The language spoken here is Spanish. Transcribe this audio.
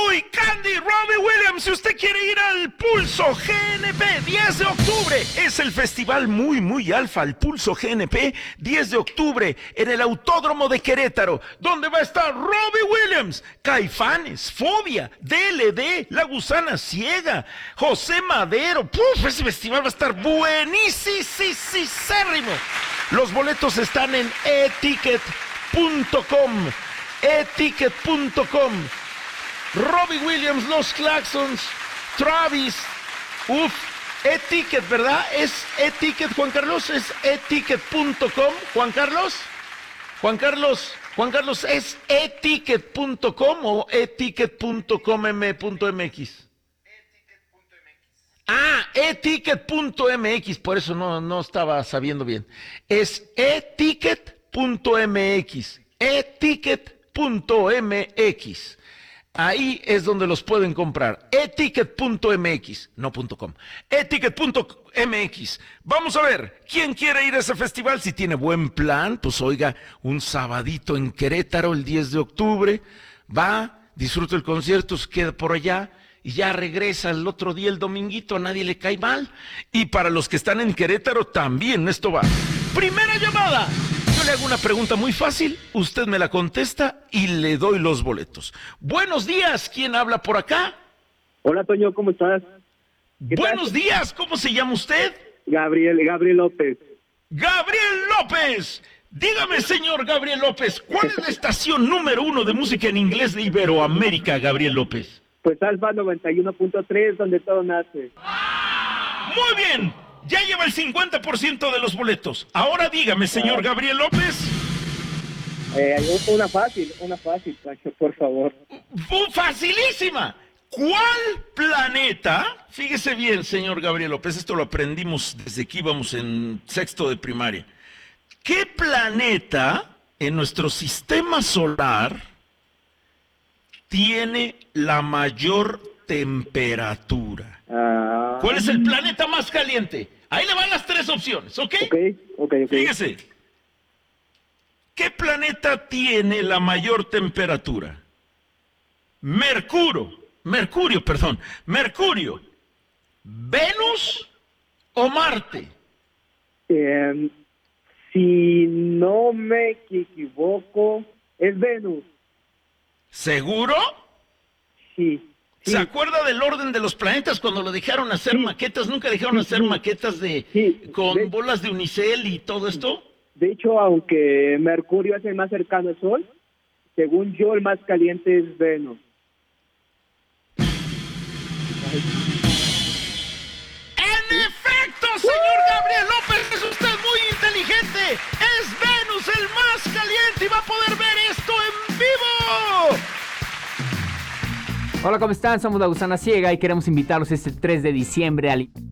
Uy, Candy, Robbie Williams, si usted quiere ir al Pulso GNP, 10 de octubre, es el festival muy alfa, el Pulso GNP, 10 de octubre, en el Autódromo de Querétaro, donde va a estar Robbie Williams, Caifanes, Fobia, DLD, La Gusana Ciega, José Madero. ¡Puf! Ese festival va a estar buenísimo. Los boletos están en eticket.com. Robbie Williams, Los Claxons, Travis, Eticket, ¿verdad? Es Eticket, Juan Carlos, es eticket.com, Juan Carlos, ¿es eticket.com o eticket.com.mx? Eticket.mx, por eso no estaba sabiendo bien. Es eticket.mx, eticket.mx. Ahí es donde los pueden comprar. Eticket.mx, no .com. Eticket.mx. Vamos a ver, ¿quién quiere ir a ese festival? Si tiene buen plan, pues oiga, un sabadito en Querétaro el 10 de octubre. Va, disfruta el concierto, se queda por allá y ya regresa el otro día, el dominguito, a nadie le cae mal. Y para los que están en Querétaro también esto va. Primera llamada. Yo le hago una pregunta muy fácil, usted me la contesta y le doy los boletos. Buenos días, ¿quién habla por acá? Hola, Toño, ¿cómo estás? Buenos días, ¿cómo se llama usted? Gabriel López. ¡Gabriel López! Dígame, señor Gabriel López, ¿cuál es la estación número 1 de música en inglés de Iberoamérica, Gabriel López? Pues Alfa 91.3, donde todo nace. Muy bien, ya lleva el 50% de los boletos. Ahora dígame, señor Gabriel López. Una fácil, Pancho, por favor. ¡Facilísima! ¿Cuál planeta? Fíjese bien, señor Gabriel López, esto lo aprendimos desde que íbamos en sexto de primaria. ¿Qué planeta en nuestro sistema solar tiene la mayor temperatura? ¿Cuál es el planeta más caliente? Ahí le van las 3 opciones, ¿ok? Ok. Fíjese. ¿Qué planeta tiene la mayor temperatura? Mercurio, ¿Venus o Marte? Si no me equivoco, es Venus. ¿Seguro? Sí. ¿Se acuerda del orden de los planetas cuando lo dejaron hacer maquetas? ¿Nunca dejaron hacer maquetas con bolas de unicel y todo esto? De hecho, aunque Mercurio es el más cercano al Sol, según yo, el más caliente es Venus. ¡En efecto, señor Gabriel López! ¡Es usted muy inteligente! ¡Es Venus el más caliente y va a poder ver esto en vivo! Hola, ¿cómo están? Somos La Gusana Ciega y queremos invitarlos este 3 de diciembre al